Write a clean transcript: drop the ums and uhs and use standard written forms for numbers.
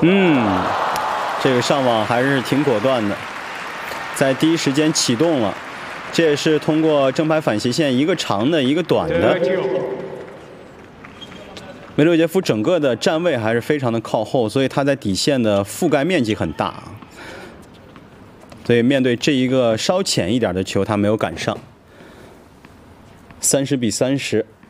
这个上网还是挺果断的，在第一时间启动了。这也是通过正拍反斜线，一个长的，一个短的。梅洛杰夫整个的站位还是非常的靠后，所以他在底线的覆盖面积很大。所以面对这一个稍浅一点的球，他没有赶上。30比30。